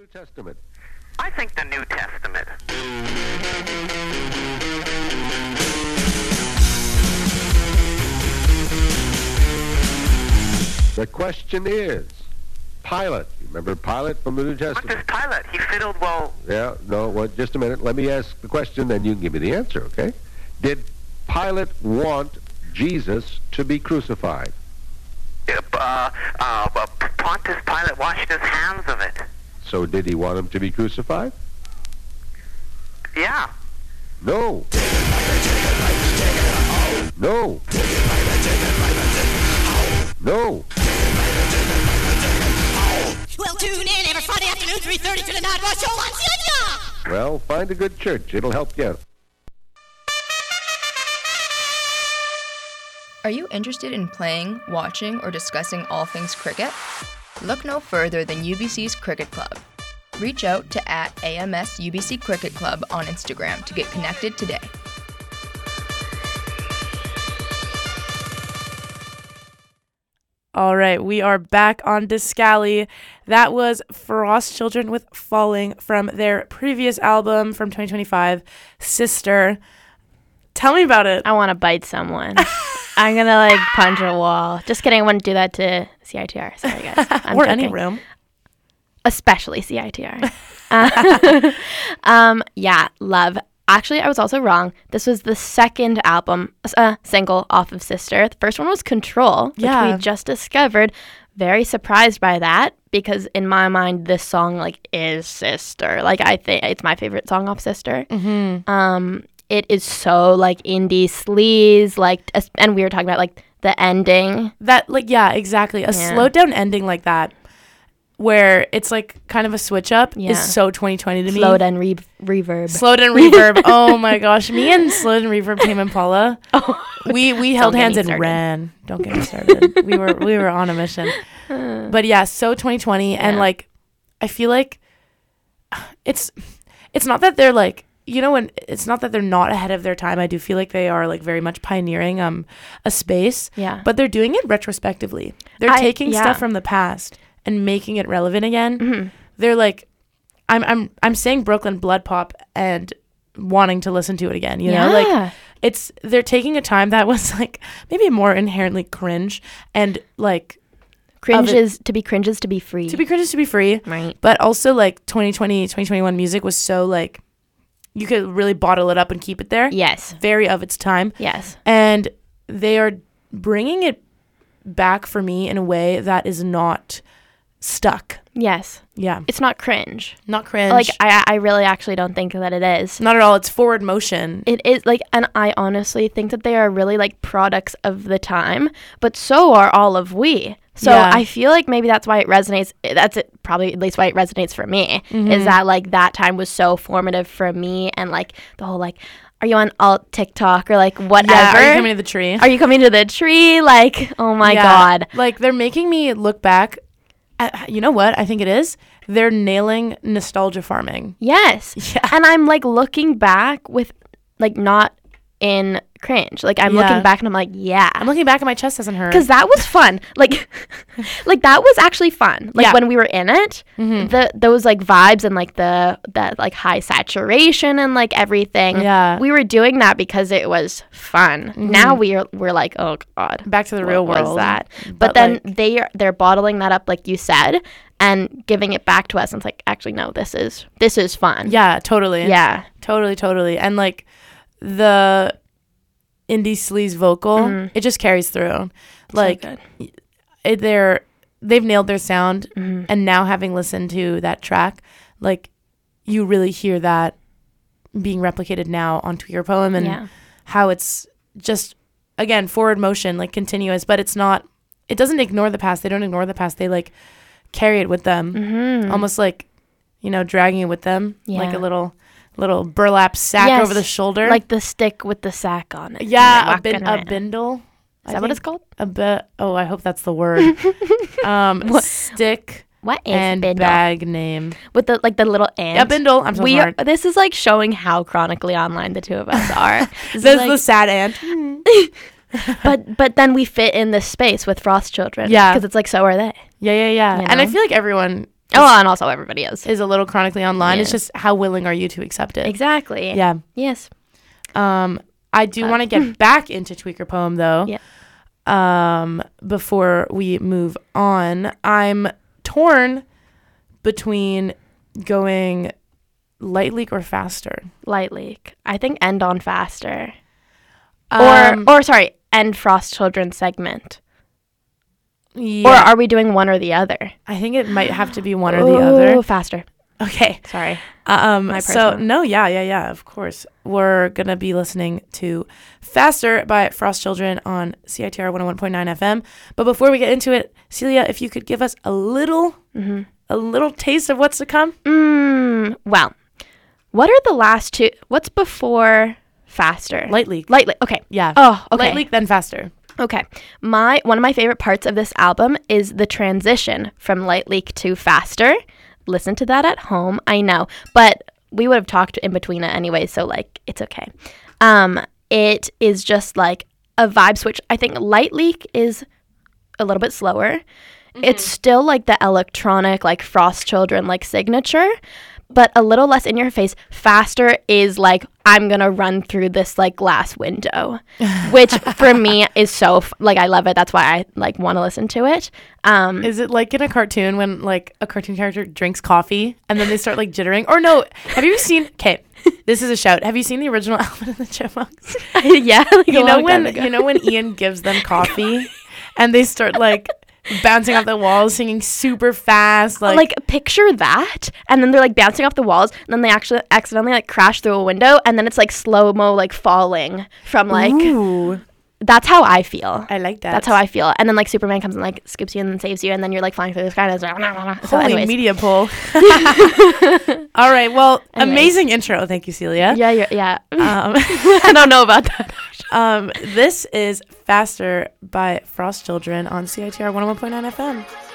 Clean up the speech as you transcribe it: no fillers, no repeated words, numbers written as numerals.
Testament? I think the New Testament. The question is, Pilate. You remember Pilate from the New What Testament? does Pilate? He fiddled well. Yeah, no, well, just a minute. Let me ask the question, then you can give me the answer, okay? Did Pilate want Jesus to be crucified? Pontius Pilate washed his hands of it. So did he want him to be crucified? Yeah. No. No. No. Well, tune in every Friday afternoon, 3:30 to the Night Rush Show on CNR. Well, find a good church. It'll help you out. Are you interested in playing, watching, or discussing all things cricket? Look no further than UBC's Cricket Club. Reach out to @AMS UBC Cricket Club on Instagram to get connected today. All right, we are back on Discali. That was Frost Children with Falling from their previous album from 2025, Sister. Tell me about it. I want to bite someone. I'm going to punch a wall. Just kidding. I wouldn't do that to CITR. Sorry, guys. I'm or joking. any room. Especially CITR. Yeah, love. Actually, I was also wrong. This was the second album, single off of Sister. The first one was Control, which we just discovered. Very surprised by that because in my mind, this song is Sister. I think it's my favorite song off Sister. Mm-hmm. It is so indie sleaze, and we were talking about the ending. That yeah, exactly. A slowed down ending like that, where it's kind of a switch up, is so 2020 to me. Slowed and reverb. Slowed and reverb. Oh my gosh, me and Slowed and Reverb Tame Impala. We held hands and ran. Don't get me started. we were on a mission. But yeah, so 2020, and I feel like it's not that they're when it's not that they're not ahead of their time. I do feel like they are very much pioneering a space. Yeah. But they're doing it retrospectively. They're taking stuff from the past and making it relevant again. Mm-hmm. They're I'm saying Brooklyn Blood Pop and wanting to listen to it again, you know? They're taking a time that was maybe more inherently cringe and cringes to be free. To be cringes to be free. Right. But also 2020, 2021 music was so you could really bottle it up and keep it there. Yes. Very of its time. Yes. And they are bringing it back for me in a way that is not stuck. Yes. Yeah. It's not cringe. Not cringe. I really actually don't think that it is. Not at all. It's forward motion. It is and I honestly think that they are really products of the time, but so are all of we. So I feel maybe that's why it resonates. That's it, probably at least why it resonates for me, is that that time was so formative for me, and the whole are you on alt TikTok or whatever? Yeah, are you coming to the tree? Are you coming to the tree? Oh my God. They're making me look back at, you know what I think it is? They're nailing nostalgia farming. Yes. Yeah. And I'm looking back with not in cringe. I'm looking back and I'm I'm looking back and my chest doesn't hurt. Because that was fun. That was actually fun. When we were in it, those vibes and that high saturation and everything. Yeah. We were doing that because it was fun. Mm-hmm. Now we're oh God. Back to the real world. What was that? But then they're bottling that up like you said and giving it back to us, and it's actually no, this is fun. Yeah, totally. Yeah. Totally. And the indie sleaze vocal, it just carries through. They've nailed their sound, and now having listened to that track, you really hear that being replicated now on Tweaker Poem, and how it's just again forward motion, continuous, but it doesn't ignore the past. They don't ignore the past. They carry it with them, almost dragging it with them, like a little burlap sack over the shoulder, the stick with the sack on it. Yeah, a bindle. Is that what it's called? I hope that's the word. Stick. What is and bindle? Bag name with the little ant. Yeah, bindle. I'm so smart. This is showing how chronically online the two of us are. This is the sad ant. but then we fit in this space with Frost Children. Yeah, because it's so are they. Yeah. You know? And I feel everyone and also everybody is a little chronically online. Yeah. It's just how willing are you to accept it? Exactly. Yeah. Yes. I do want to get back into Tweaker Poem though. Yeah. Before we move on, I'm torn between going light leak or faster. Light leak. I think end on faster. Or sorry, end Frost Children segment. Yeah. Or are we doing one or the other? I think it might have to be one or the other. Faster. Okay. Sorry. So no, yeah, of course. We're gonna be listening to Faster by Frost Children on CITR 101.9 FM. But before we get into it, Celia, if you could give us a little taste of what's to come. Well, what are the last two? What's before Faster? Light leak. Okay. Yeah. Oh, okay. Light leak, then Faster. Okay. One of my favorite parts of this album is the transition from Light Leak to Faster. Listen to that at home. I know, but we would have talked in between it anyway, so like it's okay. It is just like a vibe switch. I think Light Leak is a little bit slower. It's still like the electronic, like Frost Children, like signature, but a little less in your face. Faster is like, I'm going to run through this like glass window, which for me is so, like, I love it. That's why I like want to listen to it. Is it like in a cartoon when like a cartoon character drinks coffee and then they start like jittering? Or no, have you seen, okay, this is a shout. Have you seen the original Alvin and the Chipmunks? Yeah. Like you know when Ian gives them coffee and they start like bouncing off the walls, singing super fast, like picture that, and then they're like bouncing off the walls, and then they actually accidentally like crash through a window, and then it's like slow-mo like falling from like. Ooh. That's how I feel. I like that. That's how I feel. And then like Superman comes and like scoops you and then saves you, and then you're like flying through the sky and it's like, so holy media pull. All right, well, amazing intro. Thank you, Celia. Yeah. I don't know about that. This is Faster by Frost Children on CITR 101.9 FM.